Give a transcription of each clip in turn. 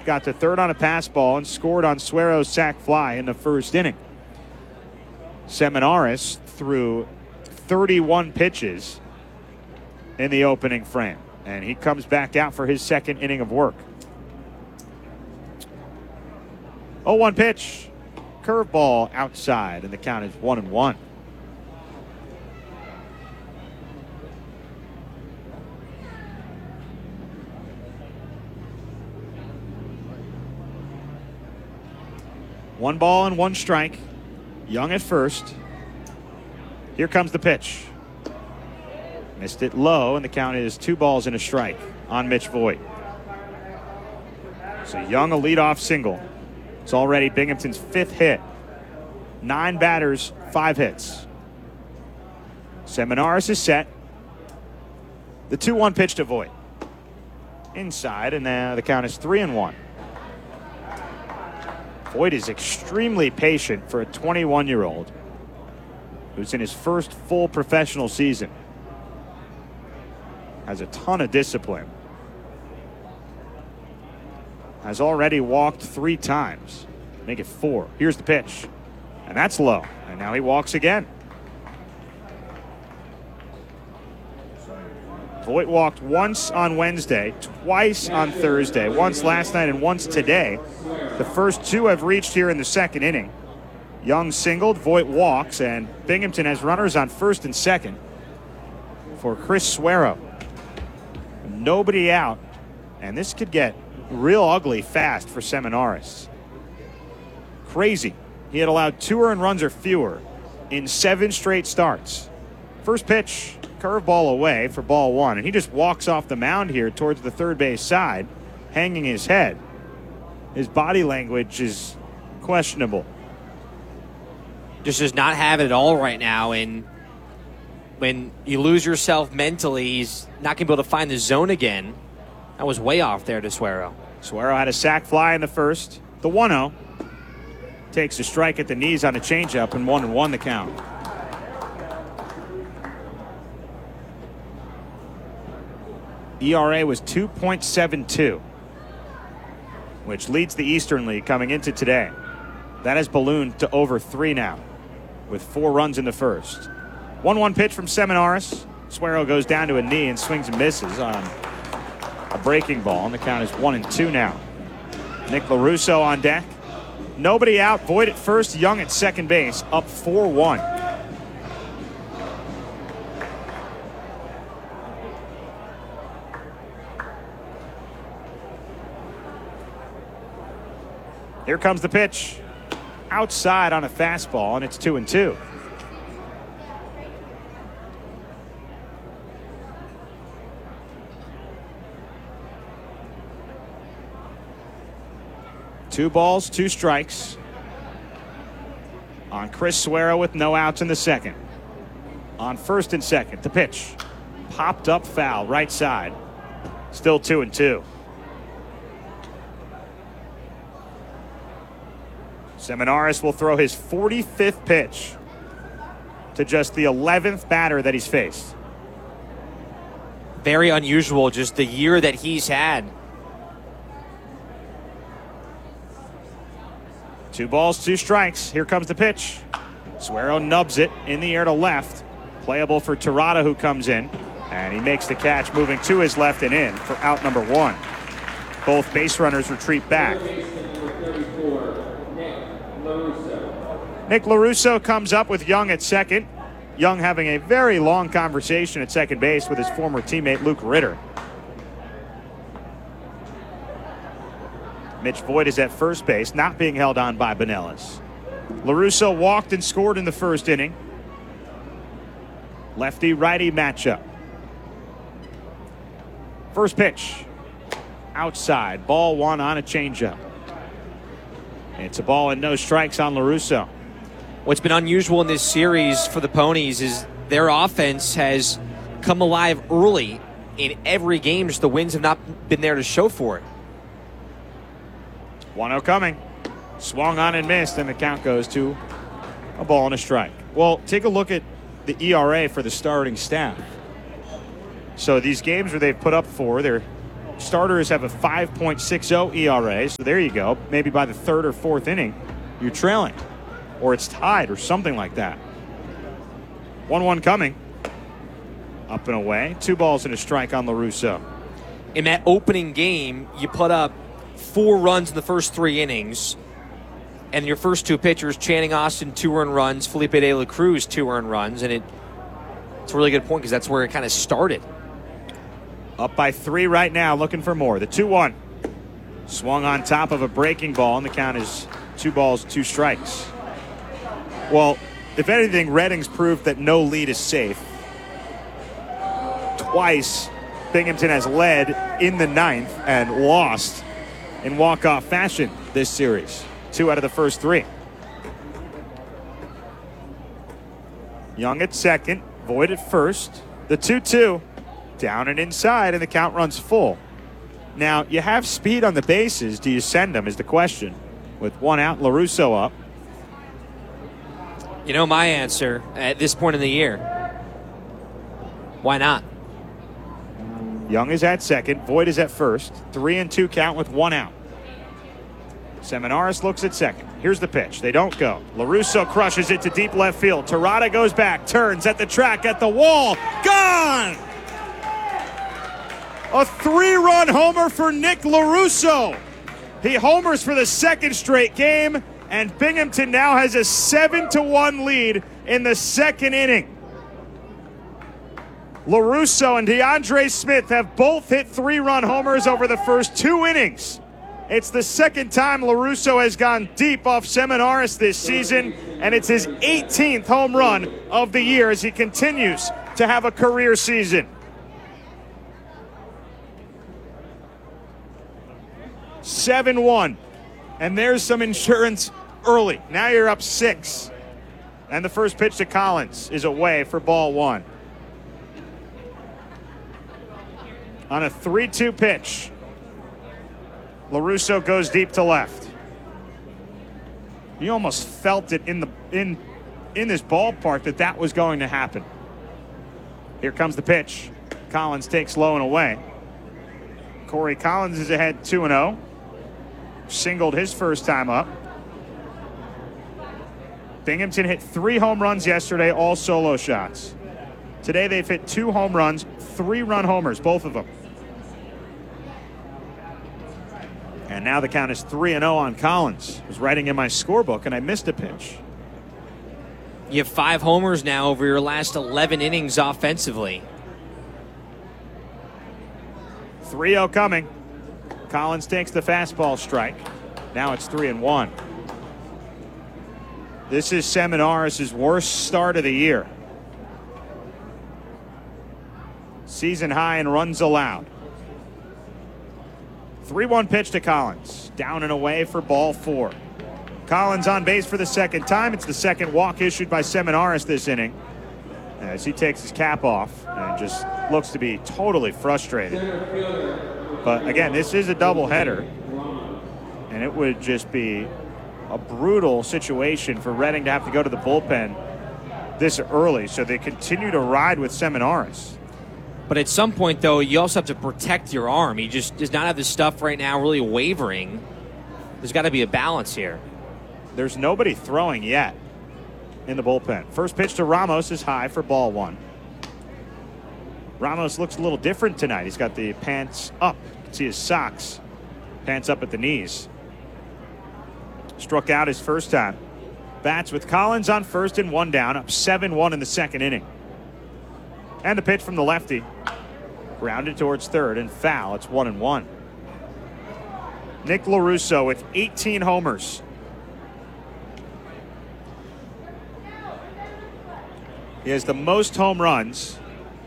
got to third on a pass ball and scored on Suero's sac fly in the first inning. Seminaris threw 31 pitches in the opening frame, and he comes back out for his second inning of work. 0-1 pitch. Curveball outside, and the count is 1-1. One ball and one strike. Young at first. Here comes the pitch. Missed it low, and the count is 2 balls and a strike on Mitch Voigt. So Young, a leadoff single. It's already Binghamton's 5th hit. 9 batters, 5 hits. Seminaris is set. The 2-1 pitch to Voigt. Inside, and the count is 3-1. Voigt is extremely patient for a 21-year-old who's in his first full professional season. Has a ton of discipline. Has already walked 3 times. Make it 4. Here's the pitch. And that's low. And now he walks again. Voigt walked once on Wednesday, twice on Thursday, once last night and once today. The first 2 have reached here in the second inning. Young singled, Voigt walks, and Binghamton has runners on first and second for Chris Suero. Nobody out, and this could get real ugly fast for Seminaris. Crazy. He had allowed 2 earned runs or fewer in 7 straight starts. First pitch, curveball away for ball 1, and he just walks off the mound here towards the third base side, hanging his head. His body language is questionable. Just does not have it at all right now, and when you lose yourself mentally, he's not going to be able to find the zone again. That was way off there to Suero. Suero had a sac fly in the first. The 1-0. Takes a strike at the knees on a changeup, and 1-1 the count. ERA was 2.72, which leads the Eastern League coming into today. That has ballooned to over 3 now, with 4 runs in the first. 1-1 pitch from Seminaris. Suero goes down to a knee and swings and misses on a breaking ball, and the count is 1-2 now. Nick LaRusso on deck. Nobody out. Voigt at first, Young at second base, up 4-1. Here comes the pitch. Outside on a fastball, and it's 2-2. Two balls, 2 strikes on Chris Suero with no outs in the second. On first and second, the pitch. Popped up foul, right side. Still 2-2. Seminaris will throw his 45th pitch to just the 11th batter that he's faced. Very unusual, just the year that he's had. 2 balls, 2 strikes. Here comes the pitch. Suero nubs it in the air to left. Playable for Tirada, who comes in. And he makes the catch, moving to his left and in for out number 1. Both base runners retreat back. Nick LaRusso comes up with Young at second. Young having a very long conversation at second base with his former teammate Luke Ritter. Mitch Voigt is at first base, not being held on by Benelis. LaRusso walked and scored in the first inning. Lefty-righty matchup. First pitch. Outside. Ball 1 on a changeup. It's a ball and no strikes on LaRusso. What's been unusual in this series for the Ponies is their offense has come alive early in every game. Just the wins have not been there to show for it. 1-0 coming. Swung on and missed, and the count goes to a ball and a strike. Well, take a look at the ERA for the starting staff. So these games where they've put up 4, they're starters have a 5.60 ERA, so there you go. Maybe by the third or fourth inning, you're trailing, or it's tied, or something like that. 1-1 coming. Up and away. 2 balls and a strike on LaRusso. In that opening game, you put up 4 runs in the first 3 innings, and your first 2 pitchers, Channing Austin, 2 earned runs, Felipe De La Cruz, 2 earned runs, and it's a really good point because that's where it kind of started. Up by 3 right now, looking for more. The 2-1. Swung on top of a breaking ball, and the count is 2 balls, 2 strikes. Well, if anything, Redding's proved that no lead is safe. Twice, Binghamton has led in the 9th and lost in walk-off fashion this series. 2 out of the first 3. Young at second, Voit at first. The 2-2, down and inside, and the count runs full. Now, you have speed on the bases. Do you send them is the question. With 1 out, LaRusso up. You know my answer at this point in the year. Why not? Young is at second. Voit is at first. 3-2 count with 1 out. Seminaris looks at second. Here's the pitch. They don't go. LaRusso crushes it to deep left field. Terada goes back, turns at the track, at the wall. Gone! A 3-run homer for Nick LaRusso. He homers for the 2nd straight game, and Binghamton now has a 7-1 lead in the 2nd inning. LaRusso and DeAndre Smith have both hit 3-run homers over the first 2 innings. It's the 2nd time LaRusso has gone deep off Seminaris this season, and it's his 18th home run of the year as he continues to have a career season. 7-1, and there's some insurance early. Now you're up 6, and the first pitch to Collins is away for ball 1. On a 3-2 pitch, LaRusso goes deep to left. You almost felt it in this ballpark that was going to happen. Here comes the pitch. Collins takes low and away. Corey Collins is ahead 2-0. Singled his first time up. Binghamton hit 3 home runs yesterday, all solo shots. Today they've hit 2 home runs, 3-run homers, both of them. And now the count is 3-0 on Collins. I was writing in my scorebook and I missed a pitch. You have 5 homers now over your last 11 innings offensively. 3-0 coming. Collins takes the fastball strike. Now it's 3-1. This is Seminaris' worst start of the year. Season high in runs allowed. 3-1 pitch to Collins. Down and away for ball 4. Collins on base for the 2nd time. It's the 2nd walk issued by Seminaris this inning, as he takes his cap off and just looks to be totally frustrated. But again, this is a doubleheader, and it would just be a brutal situation for Reading to have to go to the bullpen this early, so they continue to ride with Seminaris. But at some point, though, you also have to protect your arm. He just does not have the stuff right now really wavering. There's got to be a balance here. There's nobody throwing yet in the bullpen. First pitch to Ramos is high for ball 1. Ramos looks a little different tonight. He's got the pants up. You can see his socks. Pants up at the knees. Struck out his first time. Bats with Collins on first and 1 down, up 7-1 in the 2nd inning. And the pitch from the lefty. Grounded towards third and foul. It's 1-1. Nick LaRusso with 18 homers. He has the most home runs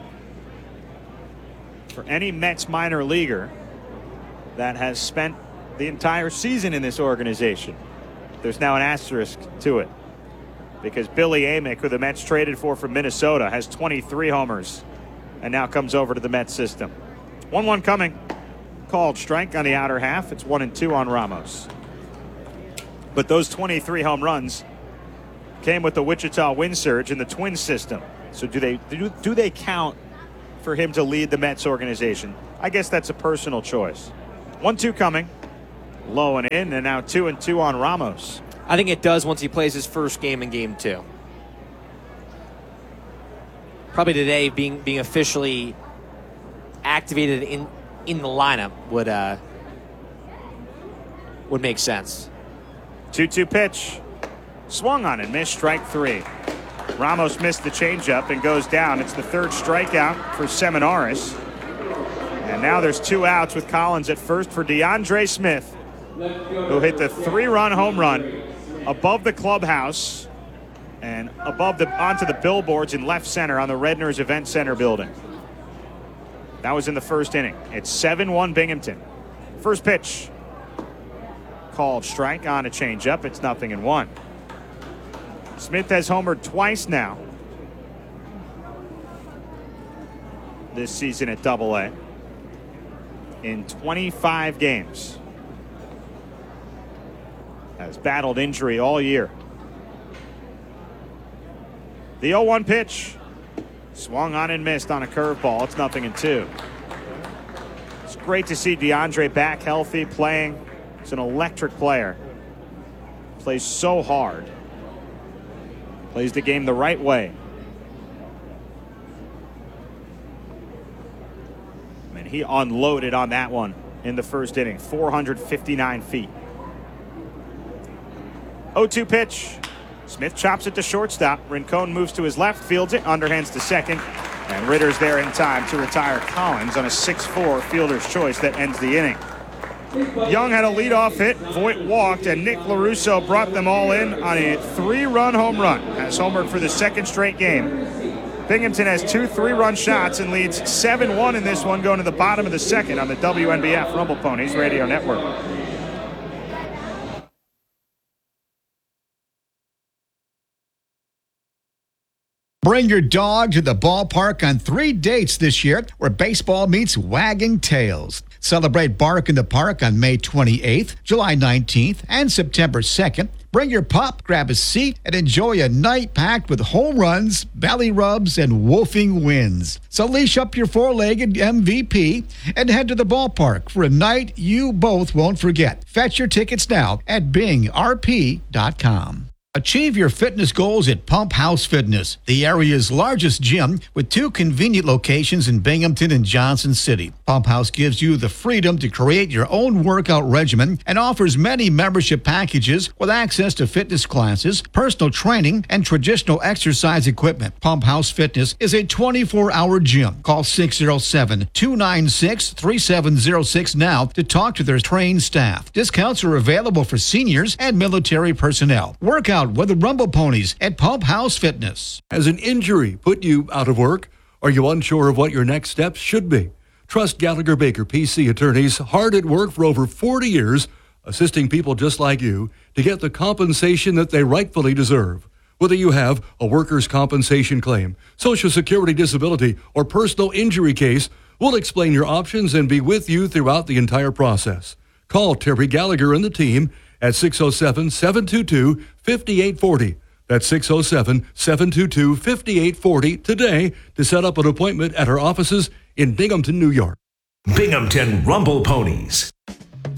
for any Mets minor leaguer that has spent the entire season in this organization. There's now an asterisk to it, because Billy Amick, who the Mets traded for from Minnesota, has 23 homers and now comes over to the Mets system. 1-1 coming. Called strike on the outer half. It's 1-2 on Ramos. But those 23 home runs came with the Wichita Wind Surge in the Twins system. So do they count for him to lead the Mets organization. I guess that's a personal choice. 1-2 coming. Low and in, and now 2-2 on Ramos. I think it does once he plays his first game in Game 2. Probably today, being officially activated in the lineup would make sense. 2-2 pitch. Swung on and missed, strike 3. Ramos missed the changeup and goes down. It's the third strikeout for Seminaris. And now there's 2 outs with Collins at first for DeAndre Smith, who hit the 3-run home run above the clubhouse and onto the billboards in left center on the Redner's Event Center building. That was in the first inning. It's 7-1 Binghamton. First pitch. Called strike on a changeup. It's 0-1. Smith has homered twice now this season at Double-A in 25 games. Has battled injury all year. The 0-1 pitch. Swung on and missed on a curveball. It's 0-2. It's great to see DeAndre back healthy, playing. He's an electric player. Plays so hard. Plays the game the right way. And he unloaded on that one in the first inning. 459 feet. 0-2 pitch. Smith chops it to shortstop. Rincon moves to his left, fields it, underhands to second. And Ritter's there in time to retire Collins on a 6-4 fielder's choice that ends the inning. Young had a leadoff hit. Voit walked, and Nick LaRusso brought them all in on a 3-run home run. Has homered for the second straight game. Binghamton has 2 3-run shots and leads 7-1 in this one, going to the bottom of the second on the WNBF Rumble Ponies Radio Network. Bring your dog to the ballpark on 3 dates this year where baseball meets wagging tails. Celebrate Bark in the Park on May 28th, July 19th, and September 2nd. Bring your pup, grab a seat, and enjoy a night packed with home runs, belly rubs, and woofing wins. So leash up your 4-legged MVP and head to the ballpark for a night you both won't forget. Fetch your tickets now at bingrp.com. Achieve your fitness goals at Pump House Fitness, the area's largest gym with 2 convenient locations in Binghamton and Johnson City. Pump House gives you the freedom to create your own workout regimen and offers many membership packages with access to fitness classes, personal training, and traditional exercise equipment. Pump House Fitness is a 24-hour gym. Call 607-296-3706 now to talk to their trained staff. Discounts are available for seniors and military personnel. Workout with the Rumble Ponies at Pump House Fitness. Has an injury put you out of work? Are you unsure of what your next steps should be? Trust Gallagher Baker PC attorneys, hard at work for over 40 years, assisting people just like you to get the compensation that they rightfully deserve. Whether you have a workers' compensation claim, Social Security disability, or personal injury case, we'll explain your options and be with you throughout the entire process. Call Terry Gallagher and the team at 607-722-5840. That's 607-722-5840 today to set up an appointment at our offices in Binghamton, New York. Binghamton Rumble Ponies.